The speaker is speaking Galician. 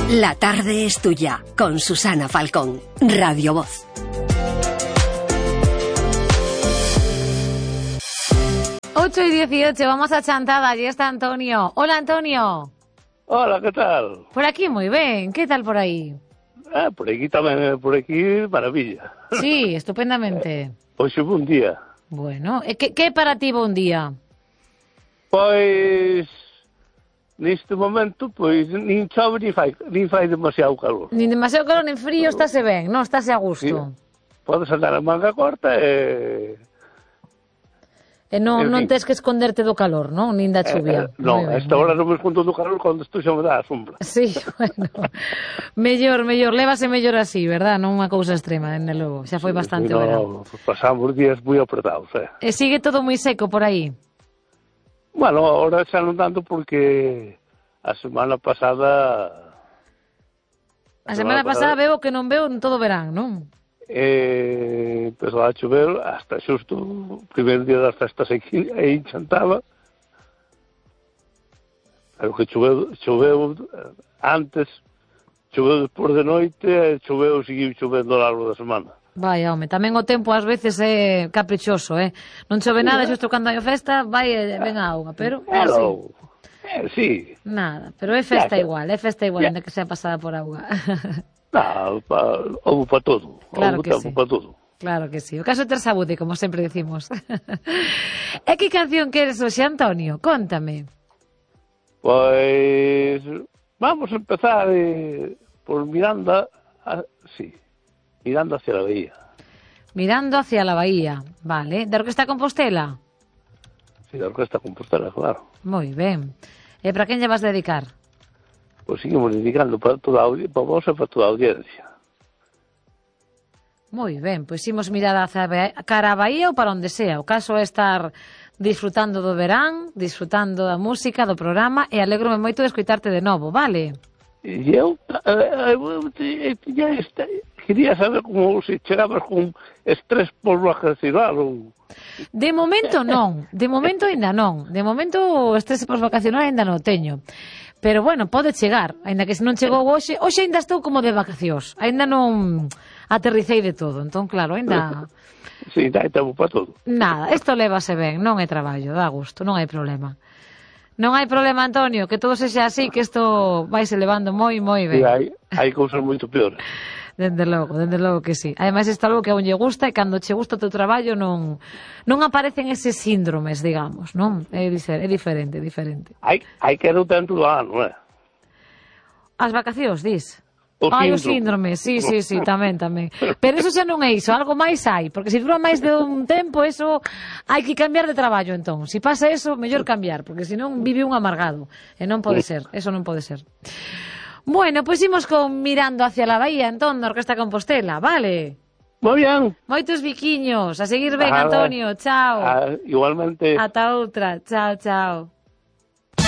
La tarde es tuya, con Susana Falcón, Radio Voz. Ocho y 18, vamos a Chantada, allí está Antonio. Hola, Antonio. Hola, ¿qué tal? Por aquí muy bien, ¿qué tal por ahí? Por aquí tamén, por aquí, maravilla. Sí, estupendamente. Hoxe foi un día. Bueno, ¿qué para ti va un día? Pois, neste momento, pois, nin chove, nin fai demasiado calor. Nin demasiado calor, nin frío, estáse ben, non? Estáse a gusto. Sí. Podes andar a manga corta e... non tens que esconderte do calor, non? Nin da chuvia. Non, a esta hora non me escondo do calor cando estou xa me dá a sombra. Sí, bueno. mellor, lévase mellor así, verdad? Non unha cousa extrema, dende logo. Xa foi bastante verano. Pasamos días moi apretados, E sigue todo moi seco por aí? Bueno, ahora xa non tanto porque a semana pasada... A semana pasada veo que non veo en todo verán, non? Empezou a chover hasta xusto o primeiro día das festas aquí en Chantaba, pero que choveu antes, choveu despois de noite e choveu, seguiu chovendo ao largo da semana. Vai, home, tamén o tempo ás veces é caprichoso, non chove nada, xusto cando hai festa vai e ven a auga, pero Hello. Sí. Nada, pero é festa igual, ainda que sea pasada por auga. Houve para todo. Claro que sí. Para todo. Claro que sí. O caso é ter saúde, como sempre decimos. E que canción queres hoxe, Antonio? Cóntame. Pois vamos a empezar por Miranda hacia la bahía. Mirando hacia la bahía, vale. Da Orquesta Compostela? Sí, da Orquesta Compostela, claro. Moi ben. E para quen lle vas dedicar? Pois seguimos dedicando para vos e para toda a audiencia. Moi ben, pois imos mirar cara a Bahía ou para onde sea. O caso é estar disfrutando do verán, disfrutando da música, do programa, e alégrome moito de escoitarte de novo, vale? E eu quería saber como se chegabas con estrés post-vacacional ou... De momento non, de momento ainda non. De momento o estrés post-vacacional ainda non teño. Pero bueno, pode chegar, aínda que se non chegou hoxe aínda estou como de vacacións, aínda non aterricei de todo, entón claro, aínda... Sí, dá tempo para todo. Nada, isto lévase ben, non é traballo, dá gusto, non hai problema. Non hai problema, Antonio, que todo sexa así, que isto vaise levando moi ben. Sí, hai cousas moito peores. Dende logo que sí. Ademais, isto é algo que a un lle gusta e cando che gusta o teu traballo non aparecen eses síndromes, digamos, non? É diferente. Hai que non ten todo ano, non é? As vacacións, dis? O síndrome, sí, tamén. Pero eso xa non é iso, algo máis hai, porque se dura máis de un tempo, eso hai que cambiar de traballo, entón. Se pasa eso, mellor cambiar, porque senón vive un amargado. E non pode ser, eso non pode ser. Bueno, pois imos con Mirando hacia la bahía, entón, da Orquesta Compostela, vale? Moi ben. Moitos biquiños, a seguir ben, Antonio, chao. Igualmente. Ata outra, chao.